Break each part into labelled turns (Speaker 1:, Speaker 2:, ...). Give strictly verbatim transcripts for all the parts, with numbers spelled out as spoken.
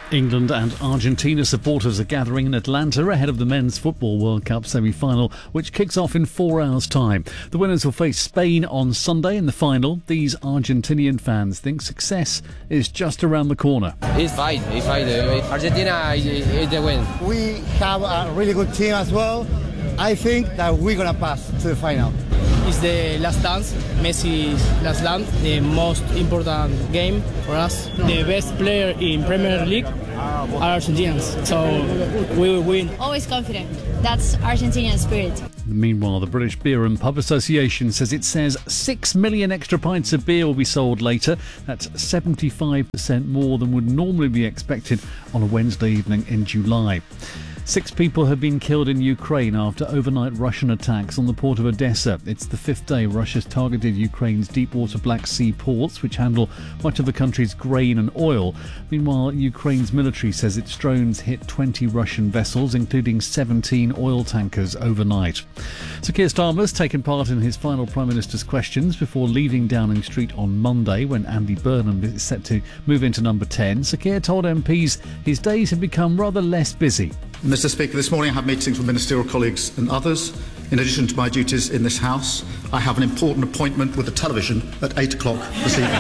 Speaker 1: England and Argentina supporters are gathering in Atlanta ahead of the Men's Football World Cup semi-final, which kicks off in four hours' time. The winners will face Spain on Sunday in the final. These Argentinian fans think success is just around the corner.
Speaker 2: It's fine, it's fine. Argentina is the win.
Speaker 3: We have a really good team as well. I think that we're going to pass to the final.
Speaker 4: It's the last dance, Messi's last dance, the most important game for us. The best player in Premier League are Argentinians, so we will win.
Speaker 5: Always confident. That's Argentinian spirit.
Speaker 1: Meanwhile, the British Beer and Pub Association says it says six million extra pints of beer will be sold later. That's seventy-five percent more than would normally be expected on a Wednesday evening in July. Six people have been killed in Ukraine after overnight Russian attacks on the port of Odessa. It's the fifth day Russia's targeted Ukraine's deep-water Black Sea ports, which handle much of the country's grain and oil. Meanwhile, Ukraine's military says its drones hit twenty Russian vessels, including seventeen oil tankers, overnight. Sir Keir Starmer's taken part in his final Prime Minister's questions before leaving Downing Street on Monday, when Andy Burnham is set to move into number ten. Sir Keir told M Ps his days have become rather less busy.
Speaker 6: Mr Speaker, this morning I have meetings with ministerial colleagues and others. In addition to my duties in this House, I have an important appointment with the television at eight o'clock this evening.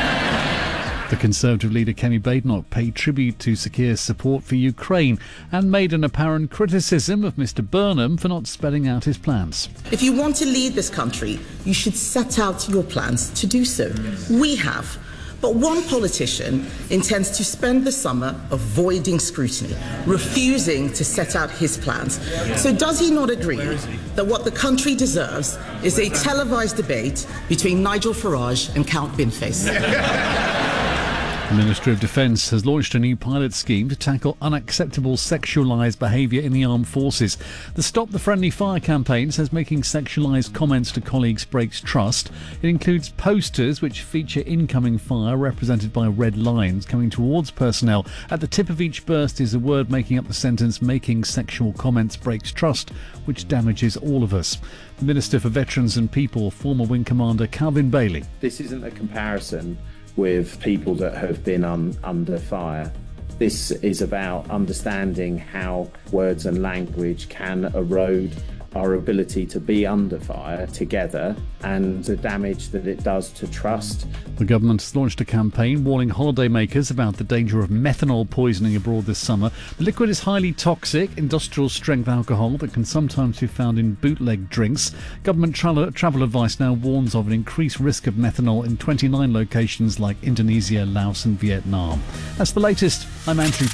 Speaker 1: The Conservative leader Kemi Badenoch paid tribute to Sir Keir's support for Ukraine and made an apparent criticism of Mr Burnham for not spelling out his plans.
Speaker 7: If you want to lead this country, you should set out your plans to do so. We have. But one politician intends to spend the summer avoiding scrutiny, refusing to set out his plans. So does he not agree that what the country deserves is a televised debate between Nigel Farage and Count Binface?
Speaker 1: The Ministry of Defence has launched a new pilot scheme to tackle unacceptable sexualised behaviour in the armed forces. The Stop the Friendly Fire campaign says making sexualised comments to colleagues breaks trust. It includes posters which feature incoming fire represented by red lines coming towards personnel. At the tip of each burst is a word making up the sentence "making sexual comments breaks trust," which damages all of us. The Minister for Veterans and People, former Wing Commander Calvin Bailey.
Speaker 8: This isn't a comparison with people that have been un, under fire. This is about understanding how words and language can erode our ability to be under fire together and the damage that it does to trust.
Speaker 1: The government has launched a campaign warning holidaymakers about the danger of methanol poisoning abroad this summer. The liquid is highly toxic, industrial-strength alcohol that can sometimes be found in bootleg drinks. Government tra- travel advice now warns of an increased risk of methanol in twenty-nine locations like Indonesia, Laos and Vietnam. That's the latest. I'm Andrew